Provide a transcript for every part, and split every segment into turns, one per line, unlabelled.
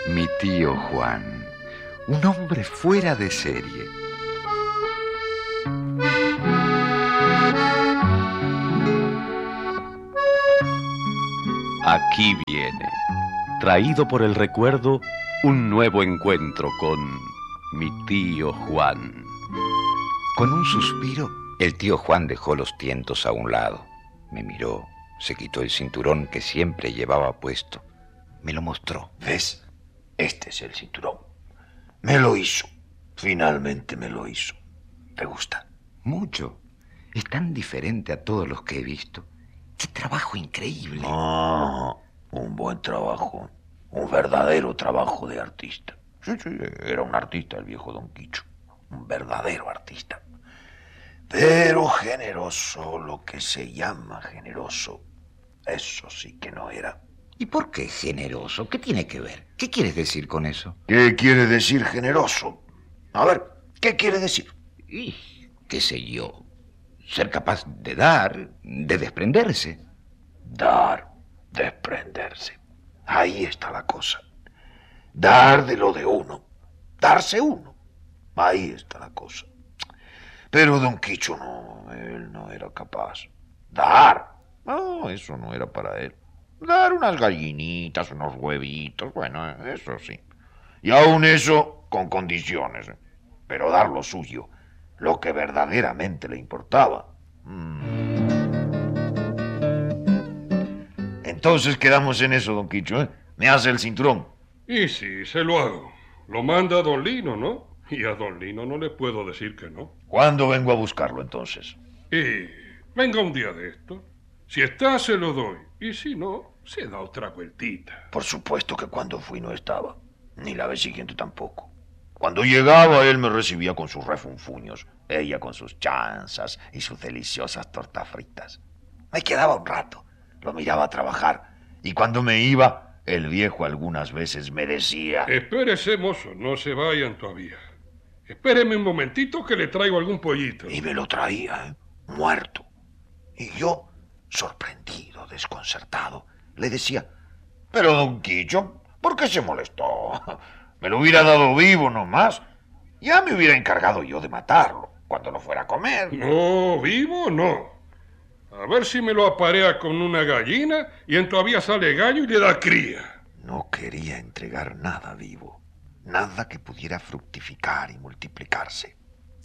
Mi tío Juan, un hombre fuera de serie. Aquí viene, traído por el recuerdo, un nuevo encuentro con mi tío Juan.
Con un suspiro, el tío Juan dejó los tientos a un lado. Me miró, se quitó el cinturón que siempre llevaba puesto. Me lo mostró.
¿Ves? Este es el cinturón. Me lo hizo. Finalmente me lo hizo. ¿Te gusta?
Mucho. Es tan diferente a todos los que he visto. ¡Qué trabajo increíble!
Ah, un buen trabajo. Un verdadero trabajo de artista. Sí, era un artista el viejo Don Quicho. Un verdadero artista. Pero generoso, lo que se llama generoso, eso sí que no era.
¿Y por qué generoso? ¿Qué tiene que ver? ¿Qué quieres decir con eso?
¿Qué quiere decir generoso? A ver, ¿qué quiere decir?
Y, qué sé yo, ser capaz de dar, de desprenderse.
Dar, desprenderse. Ahí está la cosa. Dar de lo de uno. Darse uno. Ahí está la cosa. Pero Don Quicho no, él no era capaz. Dar. No, eso no era para él. Dar unas gallinitas, unos huevitos, bueno, eso sí. Y aún eso con condiciones. Pero dar lo suyo, lo que verdaderamente le importaba. Entonces quedamos en eso, Don Quicho, ¿eh? Me hace el cinturón.
Y sí, se lo hago. Lo manda Don Lino, ¿no? Y a Don Lino no le puedo decir que no.
¿Cuándo vengo a buscarlo entonces?
Y venga un día de esto. Si está, se lo doy. Y si no, se da otra vueltita.
Por supuesto que cuando fui no estaba. Ni la vez siguiente tampoco. Cuando llegaba, él me recibía con sus refunfuños. Ella con sus chanzas y sus deliciosas tortas fritas. Me quedaba un rato. Lo miraba trabajar. Y cuando me iba, el viejo algunas veces me decía...
Espérese, mozo, no se vayan todavía. Espéreme un momentito que le traigo algún pollito.
Y me lo traía, ¿eh? Muerto. Y yo, sorprendido, desconcertado, le decía, pero Don Quicho, ¿por qué se molestó? Me lo hubiera dado vivo nomás. Ya me hubiera encargado yo de matarlo cuando lo fuera a comer.
No, vivo no. A ver si me lo aparea con una gallina y en todavía sale gallo y le da cría.
No quería entregar nada vivo. Nada que pudiera fructificar y multiplicarse.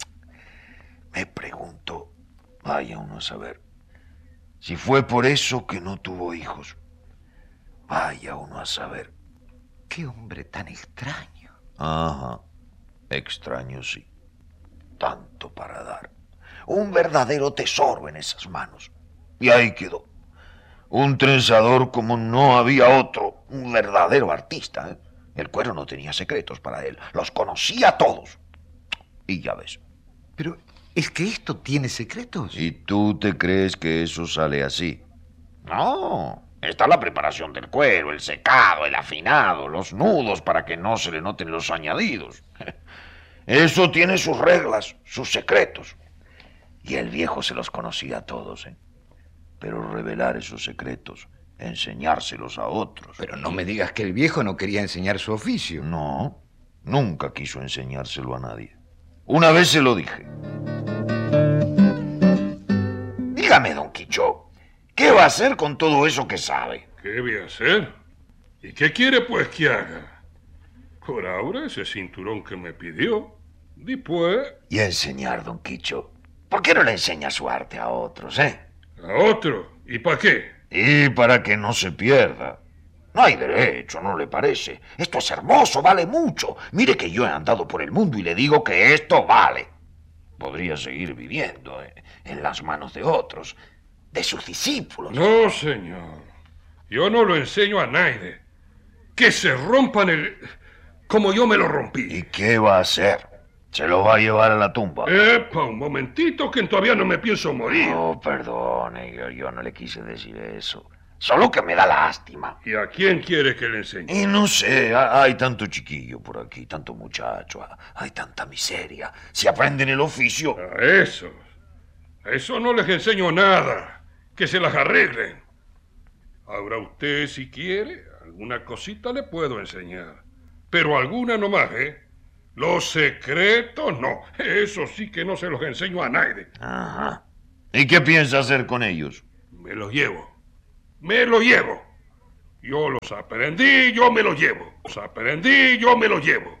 Me pregunto, vaya uno a saber, si fue por eso que no tuvo hijos. Vaya uno a saber.
¡Qué hombre tan extraño!
Ajá, extraño sí. Tanto para dar. Un verdadero tesoro en esas manos. Y ahí quedó. Un trenzador como no había otro. Un verdadero artista, ¿eh? El cuero no tenía secretos para él. Los conocía todos. Y ya ves.
Pero, ¿es que esto tiene secretos?
¿Y tú te crees que eso sale así? No. Está la preparación del cuero, el secado, el afinado, los nudos para que no se le noten los añadidos. Eso tiene sus reglas, sus secretos. Y el viejo se los conocía a todos, ¿eh? Pero revelar esos secretos, enseñárselos a otros.
Pero no me digas que el viejo no quería enseñar su oficio.
No, nunca quiso enseñárselo a nadie. Una vez se lo dije. Dígame, Don Quicho, ¿qué va a hacer con todo eso que sabe?
¿Qué voy a hacer? ¿Y qué quiere pues que haga? Por ahora ese cinturón que me pidió. Después...
Y enseñar, Don Quicho. ¿Por qué no le enseña su arte a otros, eh?
¿A otro? ¿Y para qué?
Y para que no se pierda. No hay derecho, ¿no le parece? Esto es hermoso, vale mucho. Mire que yo he andado por el mundo y le digo que esto vale. Podría seguir viviendo en las manos de otros, de sus discípulos.
No, señor. Yo no lo enseño a nadie. Que se rompan como yo me lo rompí.
¿Y qué va a hacer? ¿Se lo va a llevar a la tumba?
Epa, un momentito que todavía no me pienso morir.
No, perdone, yo no le quise decir eso. Solo que me da lástima.
¿Y a quién quiere que le enseñe?
Y no sé, hay tanto chiquillo por aquí, tanto muchacho, hay tanta miseria. Si aprenden el oficio...
A eso no les enseño nada. Que se las arreglen. Ahora usted, si quiere, alguna cosita le puedo enseñar. Pero alguna nomás, ¿eh? Los secretos no. Eso sí que no se los enseño a nadie.
Ajá. ¿Y qué piensa hacer con ellos?
Me los llevo. Me los llevo. Yo los aprendí, yo me los llevo. Los aprendí, yo me los llevo.